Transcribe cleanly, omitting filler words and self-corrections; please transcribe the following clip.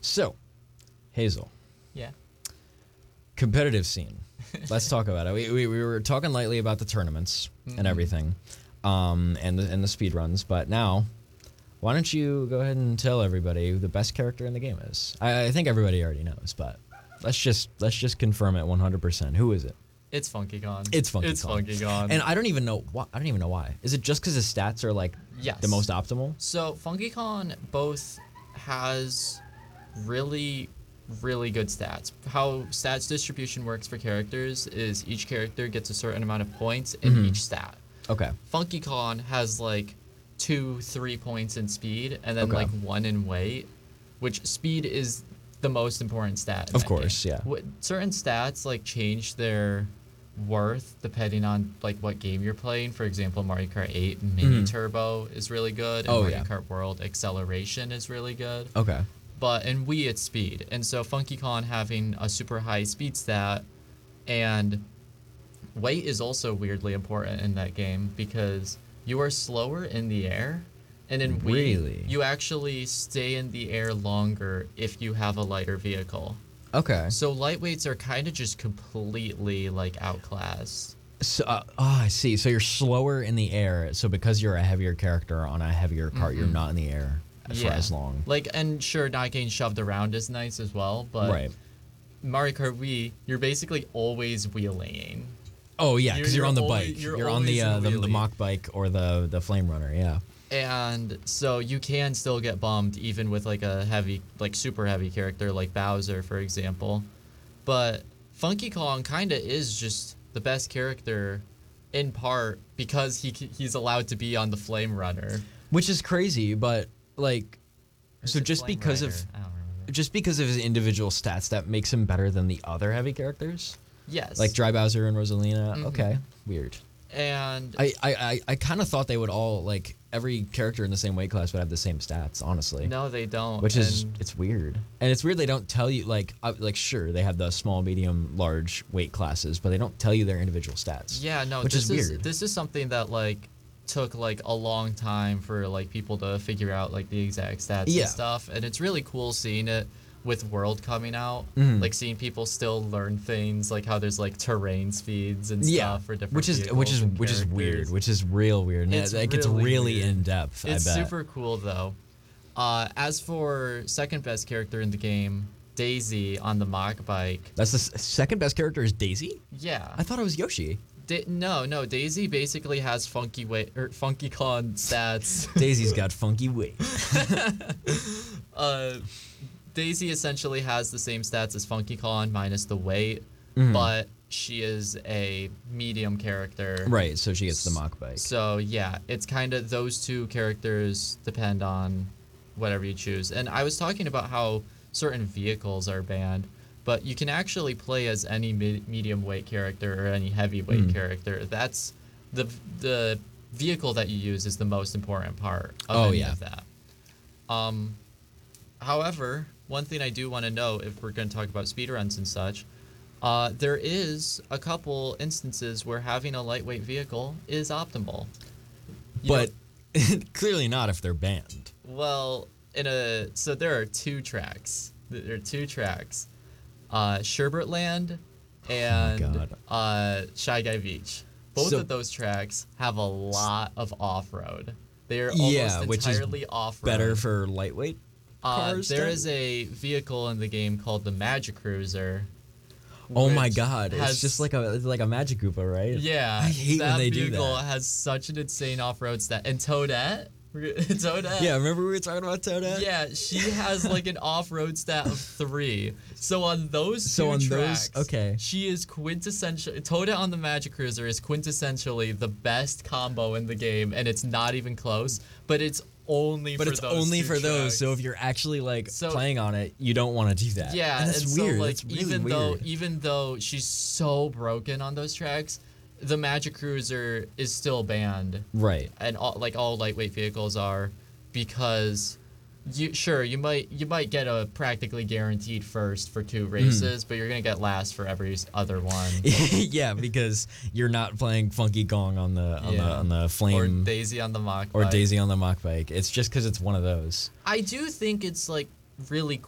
So, Hazel, Yeah. competitive scene. Let's talk about it. We were talking lightly about the tournaments and everything, and the speed runs. But now, why don't you go ahead and tell everybody who the best character in the game is? I think everybody already knows, but let's just confirm it 100%. Who is it? It's Funky Kong. It's Funky It's Kong. Funky Kong. And I don't even know why. I don't even know why. Is it just because his stats are like Yes. the most optimal? So Funky Kong both has really, really good stats. How stats distribution works for characters is each character gets a certain amount of points in each stat. Okay. Funky Kong has like 2-3 points in speed and then Okay. like 1 in weight, which speed is the most important stat. In Of that course, game. yeah. Certain stats like change their worth depending on like what game you're playing. For example, Mario Kart 8 Mini Turbo is really good, and Oh, Mario yeah. Kart World Acceleration is really good. Okay. But in Wii it's speed, and so Funky Kong having a super high speed stat and weight is also weirdly important in that game because you are slower in the air, and in Wii Really? you actually stay in the air longer if you have a lighter vehicle. Okay. So lightweights are kind of just completely like outclassed. So, I see. So you're slower in the air. So because you're a heavier character on a heavier cart, you're not in the air for as long. Like, and sure, not getting shoved around is nice as well, but Right. Mario Kart Wii, you're basically always wheeling. Oh yeah, because you're on the you're bike. always- you're You're on the always the wheelie. mock bike or the flame runner. Yeah. And so you can still get bummed even with like a heavy, like super heavy character like Bowser, for example. But Funky Kong kind of is just the best character in part because he's allowed to be on the Flame Runner. Which is crazy, but like, Or so is it just Flame because Rider? of I don't remember. just because of his individual stats, that makes him better than the other heavy characters, Yes. like Dry Bowser and Rosalina. Okay, weird. And I kind of thought they would all like every character in the same weight class would have the same stats, honestly. no, they don't. Which is And it's weird, and it's weird they don't tell you like sure they have the small, medium, large weight classes, but they don't tell you their individual stats. yeah, no, which this is weird. This is something that like took like a long time for like people to figure out like the exact stats Yeah. and stuff, and it's really cool seeing it with World coming out, Mm-hmm. like seeing people still learn things like how there's like terrain speeds and Yeah, stuff for different which is vehicles and weird, characters. which is real weird. And It's it gets really really weird. in depth. It's I bet. super cool though. As for second best character in the game, Daisy on the mock bike. That's the second best character is Daisy. Yeah. I thought it was Yoshi. No. Daisy basically has Funky Kong stats. Daisy's got funky weight. Daisy essentially has the same stats as Funky Kong minus the weight, Mm-hmm. but she is a medium character. Right, so she gets the mock bike. So yeah, it's kind of those two characters depend on whatever you choose. And I was talking about how certain vehicles are banned, but you can actually play as any medium weight character or any heavyweight character. That's the vehicle that you use is the most important part of any of that. However, one thing I do want to note, if we're going to talk about speedruns and such, there is a couple instances where having a lightweight vehicle is optimal. You But know, clearly not if they're banned. well, so there are two tracks. There are two tracks, Sherbert Land and Shy Guy Beach. Both So- of those tracks have a lot of off-road. They are Yeah, almost which is entirely off-road. Better for lightweight cars. There then? is a vehicle in the game called the Magic Cruiser. Oh my which god! It's has- just like a Magic Koopa, right? Yeah, I hate that when they do vehicle that. has such an insane off-road stat. And Toadette, Toadette. Yeah, remember we were talking about Toadette? Yeah, she has like an off-road stat of 3. So on those two tracks, okay. she is quintessential. Toadette on the Magic Cruiser is quintessentially the best combo in the game, and it's not even close. But it's only But for it's those only two for those. tracks. So if you're actually like So- playing on it, you don't want to do that. Yeah, and that's and weird. so like That's really even though she's so broken on those tracks, the Magic Cruiser is still banned. right. And all lightweight vehicles are, because you might get a practically guaranteed first for 2 races, but you're gonna get last for every other one. Yeah, because you're not playing Funky Kong on the flame Or Daisy on the mock or bike. Daisy on the mock bike. It's just because it's one of those. I do think it's like really